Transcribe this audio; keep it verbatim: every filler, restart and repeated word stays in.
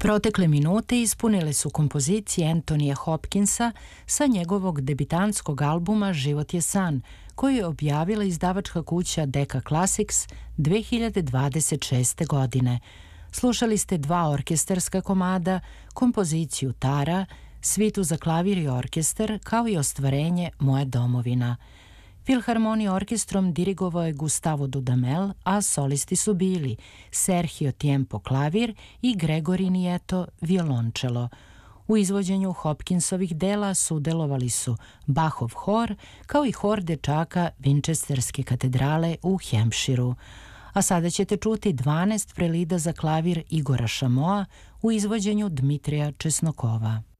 Protekle minute ispunile su kompozicije Anthonyja Hopkinsa sa njegovog debitanskog albuma Život je san, koju je objavila izdavačka kuća Decca Classics dve hiljade dvadeset šeste. godine. Slušali ste dva orkestarska komada, kompoziciju Tara, svitu za klavir i orkestar, kao i ostvarenje Moja domovina. Filharmoniju orkestrom dirigovao je Gustavo Dudamel, a solisti su bili Sergio Tiempo klavir i Gregori Nieto violončelo. U izvođenju Hopkinsovih dela sudelovali su Bachov hor, kao i hor dečaka Winchesterske katedrale u Hampshireu. A sada ćete čuti dvanaest prelida za klavir Igora Šamoa u izvođenju Dmitrija Česnokova.